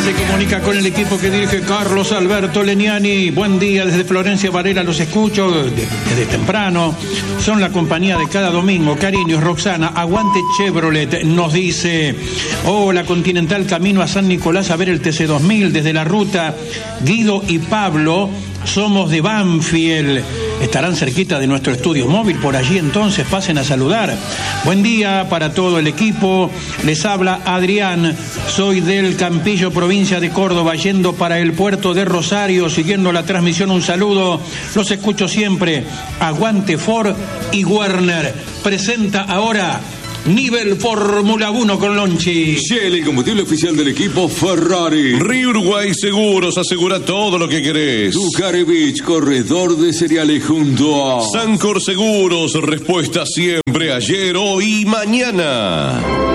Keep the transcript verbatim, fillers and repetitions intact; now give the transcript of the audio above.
se comunica con el equipo que dirige Carlos Alberto Leniani. Buen día, desde Florencia Varela los escucho desde temprano. Son la compañía de cada domingo. Cariños, Roxana, aguante Chevrolet, nos dice. Hola, Continental, camino a San Nicolás a ver el T C dos mil desde la ruta. Guido y Pablo, somos de Banfield. Estarán cerquita de nuestro estudio móvil, por allí entonces pasen a saludar. Buen día para todo el equipo. Les habla Adrián, soy del Campillo, provincia de Córdoba, yendo para el puerto de Rosario, siguiendo la transmisión. Un saludo, los escucho siempre. Aguante Ford y Werner. Presenta ahora Nivel Fórmula uno con Lonchi. Shell, el combustible oficial del equipo Ferrari. Río Uruguay Seguros, asegura todo lo que querés. Ducare Beach, corredor de cereales junto a Sancor Seguros, respuesta siempre, ayer, hoy y mañana.